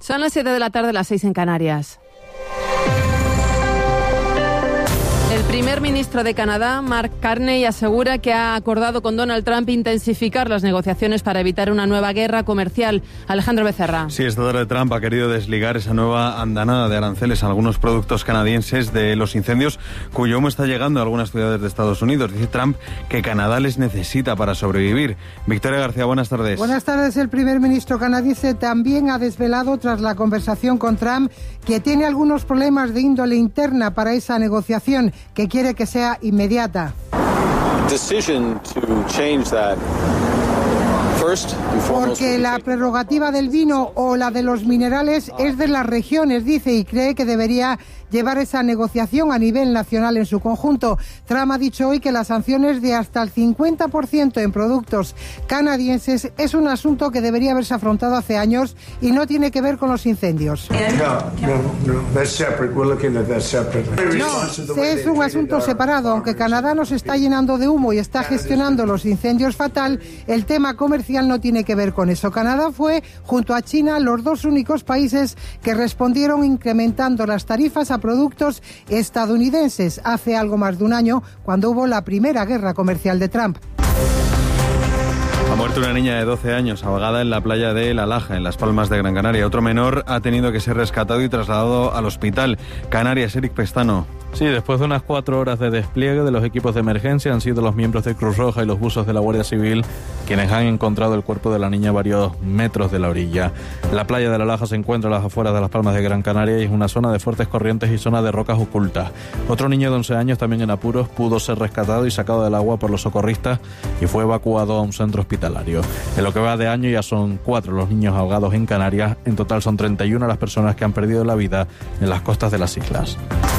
Son las 7 de la tarde, las 6 en Canarias. El primer ministro de Canadá, Mark Carney, asegura que ha acordado con Donald Trump intensificar las negociaciones para evitar una nueva guerra comercial. Alejandro Becerra. Sí, esta tarde Trump ha querido desligar esa nueva andanada de aranceles a algunos productos canadienses de los incendios cuyo humo está llegando a algunas ciudades de Estados Unidos. Dice Trump que Canadá les necesita para sobrevivir. Victoria García, buenas tardes. Buenas tardes. El primer ministro canadiense también ha desvelado, tras la conversación con Trump, que tiene algunos problemas de índole interna para esa negociación, que quiere que sea inmediata. Porque la prerrogativa del vino o la de los minerales es de las regiones, dice, y cree que debería llevar esa negociación a nivel nacional en su conjunto. Trump ha dicho hoy que las sanciones de hasta el 50% en productos canadienses es un asunto que debería haberse afrontado hace años y no tiene que ver con los incendios. No, es un asunto separado. Aunque Canadá nos está llenando de humo y está gestionando los incendios fatal, el tema comercial no tiene que ver con eso. Canadá fue, junto a China, los dos únicos países que respondieron incrementando las tarifas a productos estadounidenses hace algo más de un año, cuando hubo la primera guerra comercial de Trump. Ha muerto una niña de 12 años ahogada en la playa de La Laja, en Las Palmas de Gran Canaria. Otro menor ha tenido que ser rescatado y trasladado al hospital. Canarias, Eric Pestano. Sí, después de unas 4 horas de despliegue de los equipos de emergencia, han sido los miembros de Cruz Roja y los buzos de la Guardia Civil quienes han encontrado el cuerpo de la niña a varios metros de la orilla. La playa de La Laja se encuentra a las afueras de Las Palmas de Gran Canaria y es una zona de fuertes corrientes y zona de rocas ocultas. Otro niño de 11 años, también en apuros, pudo ser rescatado y sacado del agua por los socorristas y fue evacuado a un centro hospitalario. En lo que va de año ya son 4 los niños ahogados en Canarias. En total son 31 las personas que han perdido la vida en las costas de las islas.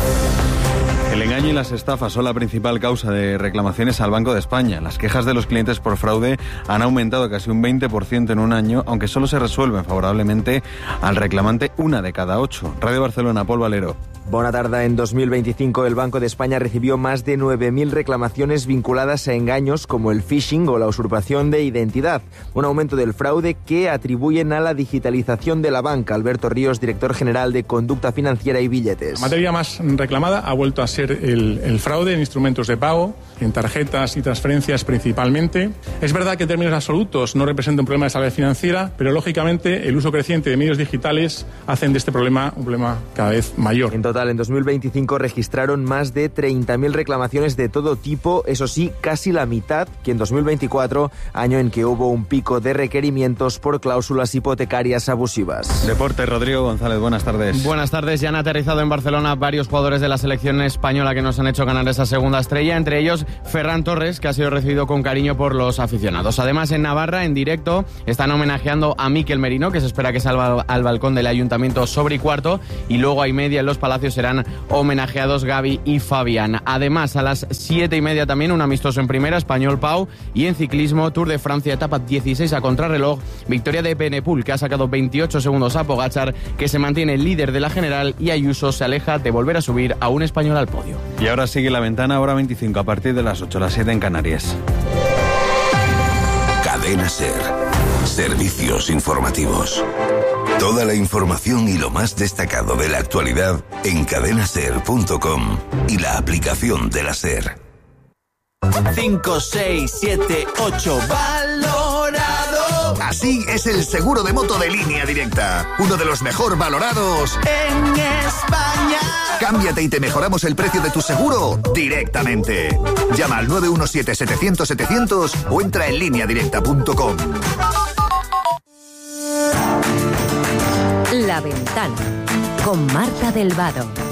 El engaño y las estafas son la principal causa de reclamaciones al Banco de España. Las quejas de los clientes por fraude han aumentado casi un 20% en un año, aunque solo se resuelven favorablemente al reclamante 1 de cada 8. Radio Barcelona, Pol Valero. Bona tarda. En 2025 el Banco de España recibió más de 9.000 reclamaciones vinculadas a engaños como el phishing o la usurpación de identidad, un aumento del fraude que atribuyen a la digitalización de la banca. Alberto Ríos, director general de Conducta Financiera y Billetes. La materia más reclamada ha vuelto a ser el fraude en instrumentos de pago, en tarjetas y transferencias principalmente. Es verdad que en términos absolutos no representa un problema de salud financiera, pero lógicamente el uso creciente de medios digitales hacen de este problema un problema cada vez mayor. En total, en 2025 registraron más de 30.000 reclamaciones de todo tipo, eso sí, casi la mitad que en 2024, año en que hubo un pico de requerimientos por cláusulas hipotecarias abusivas. Deporte, Rodrigo González, buenas tardes. Buenas tardes. Ya han aterrizado en Barcelona varios jugadores de la selección española que nos han hecho ganar esa segunda estrella, entre ellos Ferran Torres, que ha sido recibido con cariño por los aficionados. Además, en Navarra, en directo, están homenajeando a Mikel Merino, que se espera que salga al balcón del Ayuntamiento sobre y cuarto, y luego a y media en los Palacios serán homenajeados Gavi y Fabián. Además, a las 7:30 también un amistoso en primera, Espanyol-Pau, y en ciclismo, Tour de Francia, etapa 16 a contrarreloj, victoria de Benepul, que ha sacado 28 segundos a Pogačar, que se mantiene líder de la general, y Ayuso se aleja de volver a subir a un español al podio. Y ahora sigue la ventana, hora 25, a partir de las 8, las 7 en Canarias. Cadena SER. Servicios informativos. Toda la información y lo más destacado de la actualidad en cadenaser.com y la aplicación de la SER. 5, 6, 7, 8, valorado. Así es el seguro de moto de Línea Directa, uno de los mejor valorados en España. Cámbiate y te mejoramos el precio de tu seguro directamente. Llama al 917-700-700 o entra en lineadirecta.com. La Ventana, con Marta del Vado.